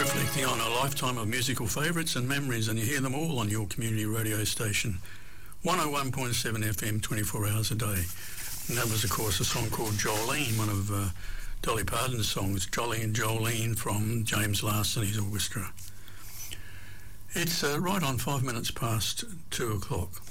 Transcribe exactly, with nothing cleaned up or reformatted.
reflecting on a lifetime of musical favourites and memories, and you hear them all on your community radio station, one oh one point seven F M, twenty-four hours a day. And that was, of course, a song called Jolene, one of uh, Dolly Parton's songs, Jolly and Jolene, from James Last and his orchestra. It's uh, right on five minutes past two o'clock.